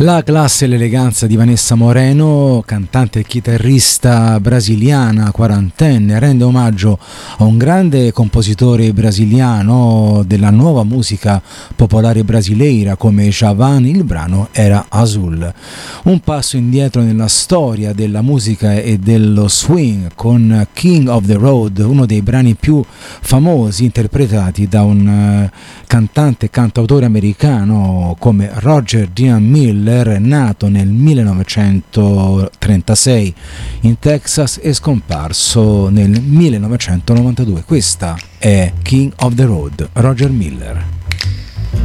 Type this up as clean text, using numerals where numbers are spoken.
La classe e l'eleganza di Vanessa Moreno, cantante e chitarrista brasiliana quarantenne, rende omaggio a un grande compositore brasiliano della nuova musica popolare brasileira come Djavan. Il brano era Azul. Un passo indietro nella storia della musica e dello swing con King of the Road, uno dei brani più famosi interpretati da un cantante e cantautore americano come Roger Dean Miller, nato nel 1936 in Texas e scomparso nel 1992. Questa è King of the Road, Roger Miller.